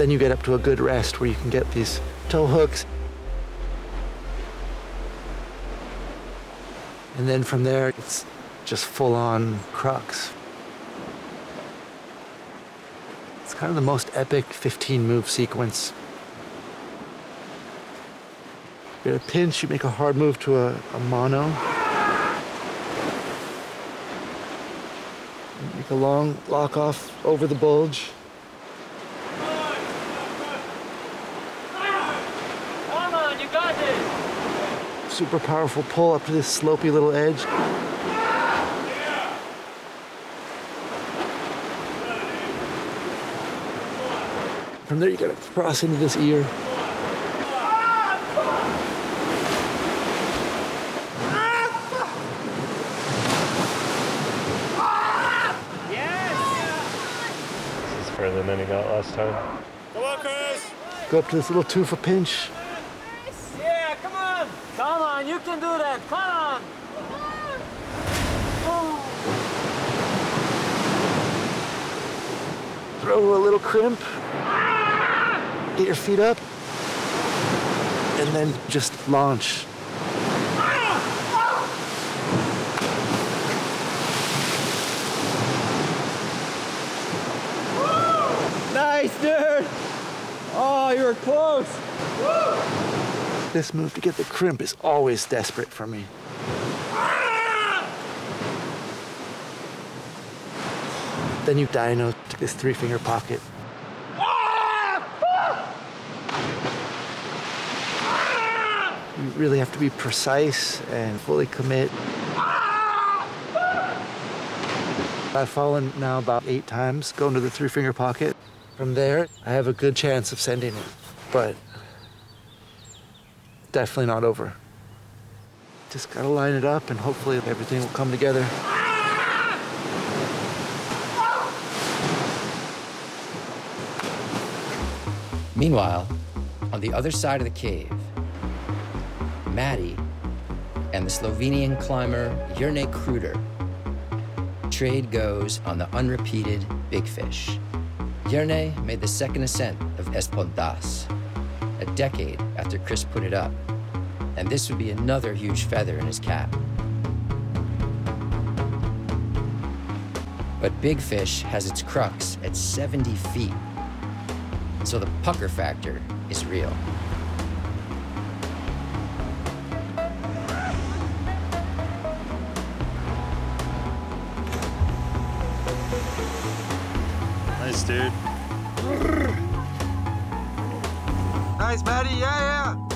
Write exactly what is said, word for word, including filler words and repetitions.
Then you get up to a good rest where you can get these tow hooks. And then from there, it's just full-on crux. It's kind of the most epic fifteen move sequence. You get a pinch, you make a hard move to a, a mono. Make a long lock off over the bulge. Come on, you got this! Super powerful pull up to this slopey little edge. From there, you gotta cross into this ear. This is further than he got last time. Come on, Chris! Go up to this little tufa pinch. Yeah, come on! Come on, you can do that! Come on! Throw a little crimp. Get your feet up. And then just launch. Nice, dude! Oh, you were close! This move to get the crimp is always desperate for me. Then you dyno to this three-finger pocket. You really have to be precise and fully commit. I've fallen now about eight times going to the three-finger pocket. From there, I have a good chance of sending it, but definitely not over. Just gotta line it up and hopefully everything will come together. Meanwhile, on the other side of the cave, Maddie and the Slovenian climber Jernej Kruder trade goes on the unrepeated Big Fish. Jernej made the second ascent of Espondas, a decade after Chris put it up, and this would be another huge feather in his cap. But Big Fish has its crux at seventy feet, so the pucker factor is real. Nice, dude. Nice, Maddie, yeah, yeah.